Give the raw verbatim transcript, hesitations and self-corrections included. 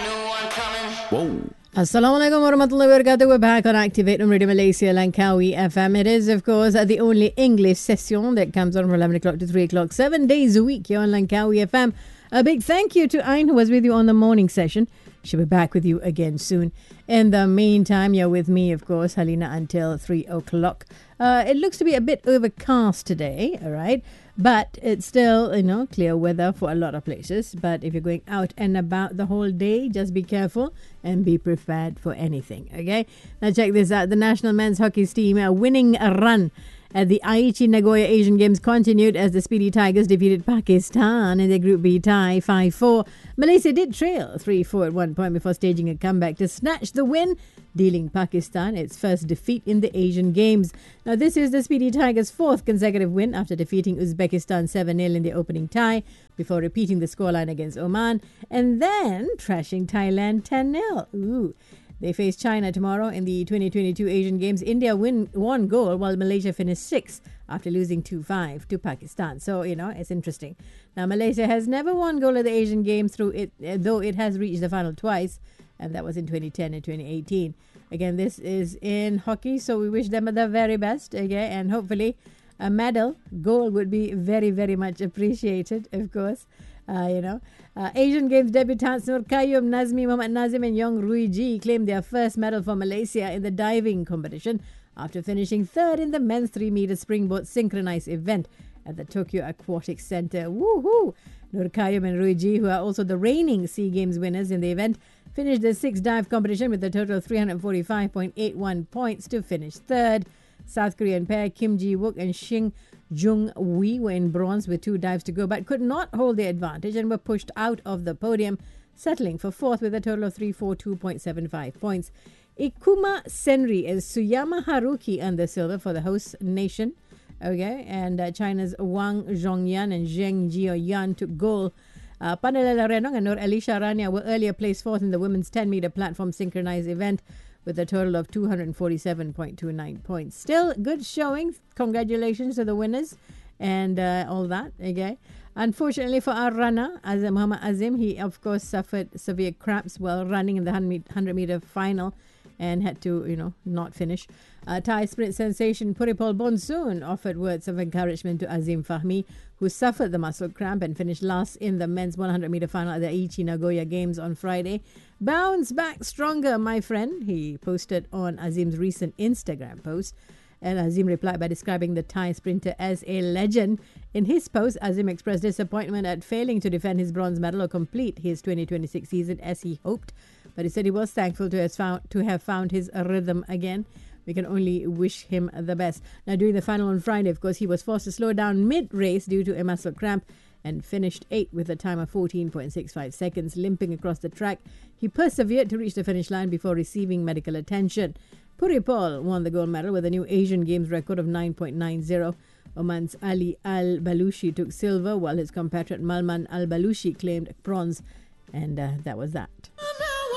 Whoa. Assalamualaikum warahmatullahi wabarakatuh. We're back on Activate on Radio Malaysia Langkawi F M. It is, of course, the only English session that comes on from eleven o'clock to three o'clock, seven days a week here on Langkawi F M. A big thank you to Ain, who was with you on the morning session. She'll be back with you again soon. In the meantime, you're with me, of course, Halina, until three o'clock. Uh, it looks to be a bit overcast today, all right? But it's still, you know, clear weather for a lot of places. But if you're going out and about the whole day, just be careful and be prepared for anything, okay? Now check this out. The national men's hockey team are winning a run at the Aichi Nagoya Asian Games continued as the Speedy Tigers defeated Pakistan in their Group B tie five four. Malaysia did trail three four at one point before staging a comeback to snatch the win, dealing Pakistan its first defeat in the Asian Games. Now, this is the Speedy Tigers' fourth consecutive win after defeating Uzbekistan seven nil in the opening tie before repeating the scoreline against Oman and then trashing Thailand ten nil. Ooh. They face China tomorrow in the twenty twenty-two Asian Games. India win one goal while Malaysia finished sixth after losing two five to Pakistan. So, you know, it's interesting. Now, Malaysia has never won goal at the Asian Games, through it, though it has reached the final twice, and that was in twenty ten and twenty eighteen. Again, this is in hockey, so we wish them the very best, okay, and hopefully a medal, gold, would be very, very much appreciated, of course. Uh, you know, uh, Asian Games debutants Nur Qayyum, Nazmi Mohammad Nazim and Yong Rui Ji claimed their first medal for Malaysia in the diving competition after finishing third in the men's three meter springboard synchronized event at the Tokyo Aquatic Center. Woohoo! Nur Qayyum and Rui Ji, who are also the reigning SEA Games winners in the event, finished the six dive competition with a total of three hundred forty-five point eight one points to finish third. South Korean pair Kim Ji-wook and Shin Jung-wee were in bronze with two dives to go, but could not hold their advantage and were pushed out of the podium, settling for fourth with a total of three hundred forty-two point seven five points. Ikuma Senri and Suyama Haruki earned the silver for the host nation. Okay, and uh, China's Wang Zhongyan and Zheng Jiaoyan took gold. Uh, Pandalela Renong and Nur Alicia Rania were earlier placed fourth in the women's ten meter platform synchronized event with a total of two hundred forty-seven point two nine points. Still good showing. Congratulations to the winners and uh, all that. Okay. Unfortunately for our runner, Azim Muhammad Azim, he of course suffered severe cramps while running in the one hundred meter final and had to, you know, not finish. Uh, Thai sprint sensation Puripol Bonsoon offered words of encouragement to Azim Fahmi, who suffered the muscle cramp and finished last in the men's one hundred meter final at the Aichi Nagoya Games on Friday. Bounce back stronger, my friend, he posted on Azim's recent Instagram post. And Azim replied by describing the Thai sprinter as a legend. In his post, Azim expressed disappointment at failing to defend his bronze medal or complete his twenty twenty-six season as he hoped. But he said he was thankful to have found, to have found his rhythm again. We can only wish him the best. Now, during the final on Friday, of course, he was forced to slow down mid-race due to a muscle cramp and finished eighth with a time of fourteen point six five seconds, limping across the track. He persevered to reach the finish line before receiving medical attention. Puripol won the gold medal with a new Asian Games record of nine point nine zero. Oman's Ali Al-Balushi took silver, while his compatriot Malman Al-Balushi claimed bronze. And uh, that was that.